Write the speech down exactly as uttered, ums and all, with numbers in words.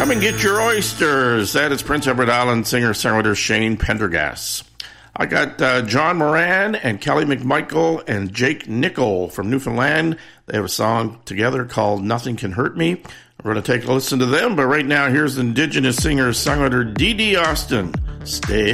Come and get your oysters. That is Prince Edward Island singer-songwriter Shane Pendergast. I got uh, John Moran and Kelly McMichael and Jake Nickel from Newfoundland. They have a song together called Nothing Can Hurt Me. We're going to take a listen to them, but right now here's Indigenous singer-songwriter Dee Dee Austin. Stay